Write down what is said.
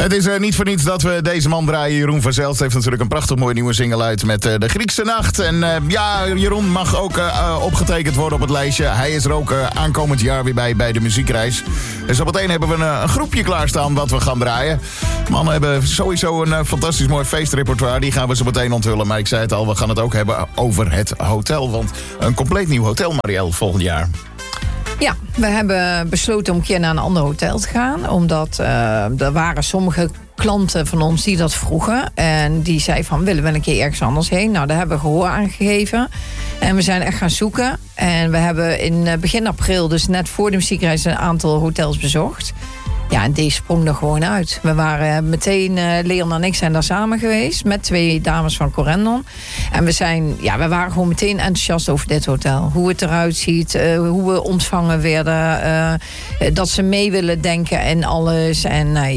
Het is niet voor niets dat we deze man draaien. Jeroen van Zelst heeft natuurlijk een prachtig mooie nieuwe single uit met de Griekse Nacht. En Jeroen mag ook opgetekend worden op het lijstje. Hij is er ook aankomend jaar weer bij de muziekreis. Dus op meteen hebben we een groepje klaarstaan wat we gaan draaien. Mannen hebben sowieso een fantastisch mooi feestrepertoire. Die gaan we zo meteen onthullen. Maar ik zei het al, we gaan het ook hebben over het hotel. Want een compleet nieuw hotel, Marielle, volgend jaar. Ja, we hebben besloten om een keer naar een ander hotel te gaan. Omdat er waren sommige klanten van ons die dat vroegen. En die zeiden van, willen we een keer ergens anders heen? Nou, daar hebben we gehoor aan gegeven. En we zijn echt gaan zoeken. En we hebben in begin april, dus net voor de muziekreis, een aantal hotels bezocht. Ja, en deze sprong er gewoon uit. We waren meteen, Leon en ik zijn daar samen geweest met 2 dames van Corendon. En we waren gewoon meteen enthousiast over dit hotel. Hoe het eruit ziet, hoe we ontvangen werden. Dat ze mee willen denken en alles. En